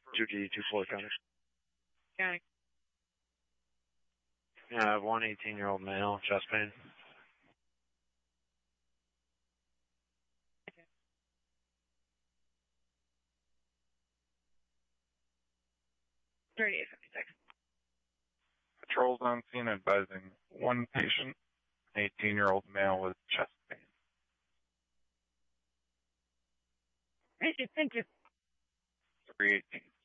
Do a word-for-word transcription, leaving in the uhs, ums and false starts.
two G two four county. County. I have one eighteen-year-old male, chest pain. Okay. thirty-eight fifty-six. Patrols on scene advising one patient, eighteen-year-old male with chest pain. Thank you, thank you. three eighteen.